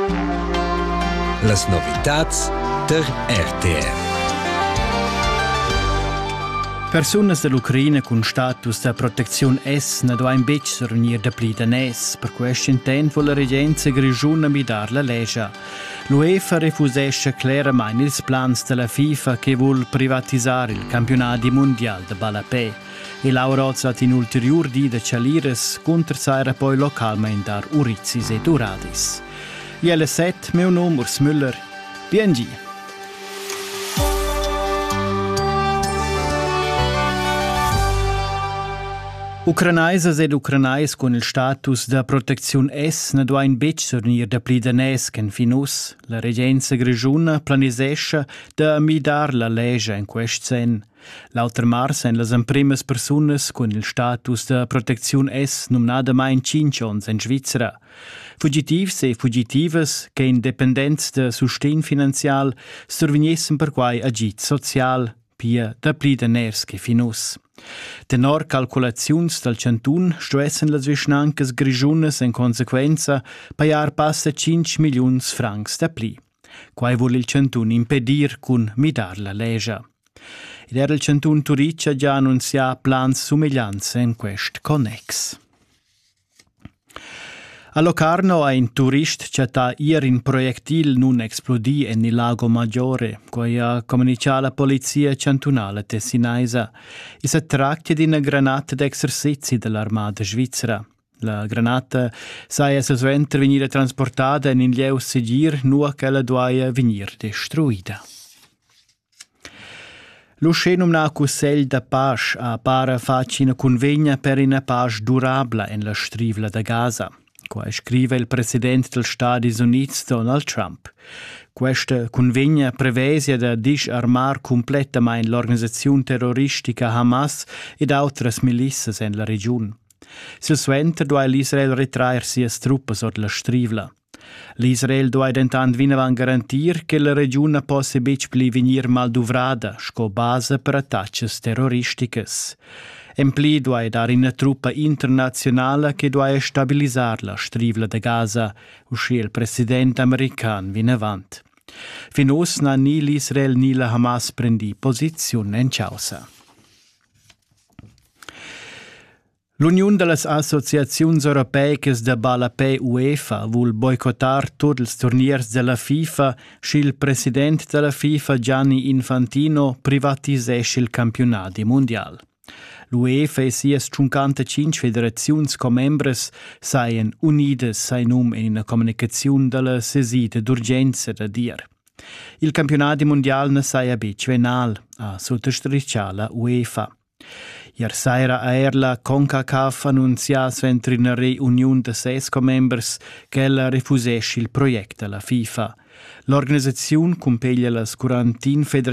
Las novitats der RTR. Personas dell'Ucraina con status de protezione S ne doin bec survenir da pli danès. Per questo intent vuole la regenza grigiuna midar la legge. L'UEFA refusesce chiaramente ils plans della FIFA che vuol privatizzare il campionato mondiale de balapè. E l'Aurozza in ulterior di de Cialires contra poi localmente dar Urizis e Duradis. IL7, meu nome Urs Müller. BNG. Ucranaises ed ucranais con il status de protezione S ne doin bec survenir da pli danès qu'en finus. La regenza grigiuna planisesce de midar la legge in quest sen. L'alter mars en las primas personas con il status de protezione S nominada mai in cincions in Svizzera. Fugitivs e fugitivas che in dependenza de sustain finanzial survegnessen per quai agit social pia da pli danès che finus. Tenor calculaziuns del cantun stuessen las vischnancas grigiunas en consequenza paiar passa 5 milions francs da pli. Quai vuol il cantun impedir cun midar la legge. Ed era il cantun Turiccia già annunzia plans somiglianza in quest connex. A Locarno ein turist c'ha ier in proiectil nun explodì en il lago Maggiore, quai ha comunicato la polizia cantonale tessinaisa. E si tratta di una granata d'exercizi dell'armata svizzera. La granata sai essere venire trasportata in lieu segir nuo che la doia venir destruida. Lo scenum na cussegl da pace a para faci una convegna per una pace durabla in la strivla da Gaza. Qua scrive il presidente del Stati Uniti Donald Trump. Questa convegna prevede da disarmar completamente l'organizzazione terroristica Hamas ed altre milizie nella regione. Se suenter doit l'Israel retraer sias truppe sotto la strivla. L'Israel doit intant vinavan garantir che la regione possa bec pli venir mal duvrada sco base per attacches terroristicas. Empli doit dar una truppa internazionale che doit stabilizzar la strivla de Gaza, uscì il presidente american vinavant. Finus na ni l'Israel ni la Hamas prendi posizione in causa. L'Unione delle Associazioni Europee de balapè UEFA vuol boicottar tutti i turniers della FIFA se il presidente della FIFA Gianni Infantino privatisesce il campionato mondiale. L'UEFA e sias 55 federaziuns co-membres saien unides sai num in una comunicazione della sesida d'urgenza da dir. Il campionato mondiale ne saia bec venal, a sottostrisciala UEFA. Ier saira a la CONCACAF annunzias ventri una reunione de 6 co-members che ella refusesce il progetto della FIFA. L'organizzazione compeglia las 40 federazioni